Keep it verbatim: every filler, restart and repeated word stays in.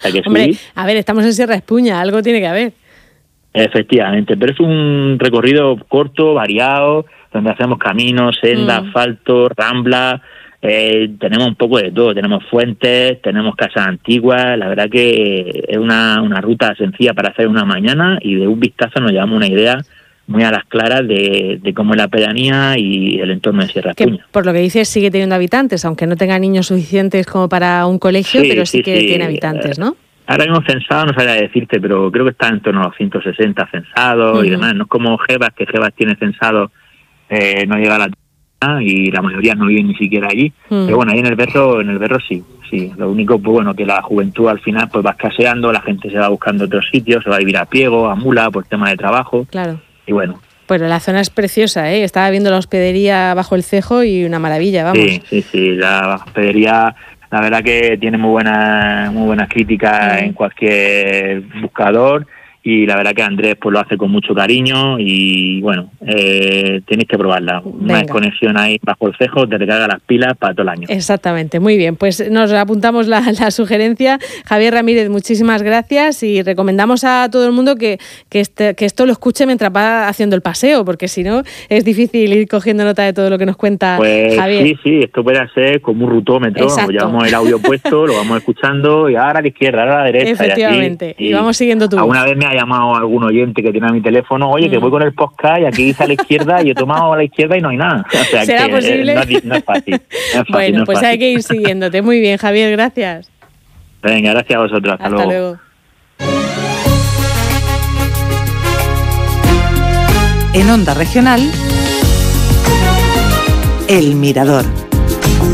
hasta que Hombre, subí. a ver, estamos en Sierra Espuña, algo tiene que haber. Efectivamente, pero es un recorrido corto, variado, donde hacemos caminos, sendas, Mm. asfalto, rambla, eh, tenemos un poco de todo, tenemos fuentes, tenemos casas antiguas, la verdad que es una, una ruta sencilla para hacer una mañana y de un vistazo nos llevamos una idea muy a las claras de, de cómo es la pedanía y el entorno de Sierra Que Espuña. por lo que dices sigue teniendo habitantes, aunque no tenga niños suficientes como para un colegio, Sí, pero sí, sí, que sí. tiene habitantes, ¿no? Ahora mismo censado, no sabría decirte, pero creo que está en torno a los ciento sesenta censados Uh-huh. y demás. No es como Jebas, que Jebas tiene censado, eh, no llega a la t- y la mayoría no viven ni siquiera allí. Uh-huh. Pero bueno, ahí en el Berro, en el Berro sí, sí. Lo único, pues bueno, que la juventud al final pues va escaseando, la gente se va buscando otros sitios, se va a vivir a Priego, a Mula, por tema de trabajo. Claro. Y bueno. Pues la zona es preciosa, ¿eh? Estaba viendo la hospedería bajo el cejo y una maravilla, vamos. Sí, sí, sí. La hospedería, la verdad que tiene muy buenas, muy buenas críticas Uh-huh. en cualquier buscador. Y la verdad que Andrés pues lo hace con mucho cariño y bueno, eh, tenéis que probarla. Una Venga. desconexión ahí bajo el cejo, te recarga las pilas para todo el año. Exactamente, muy bien. Pues nos apuntamos la, la sugerencia. Javier Ramírez, muchísimas gracias y recomendamos a todo el mundo que, que, este, que esto lo escuche mientras va haciendo el paseo, porque si no es difícil ir cogiendo nota de todo lo que nos cuenta pues, Javier. Sí, sí, esto puede ser como un rutómetro. Exacto. Llevamos el audio puesto, lo vamos escuchando y ahora a la izquierda, ahora a la derecha. Efectivamente, y, así, y, y vamos siguiendo tu alguna vez me ha llamado algún oyente que tiene a mi teléfono, oye, mm. que voy con el podcast y aquí dice a la izquierda y he tomado a la izquierda y no hay nada. O sea, ¿será que posible? Eh, no, es, no es fácil. No es fácil bueno, no es pues fácil. hay que ir siguiéndote. Muy bien, Javier, gracias. Venga, gracias a vosotros. Hasta, Hasta luego. luego. En Onda Regional, El Mirador.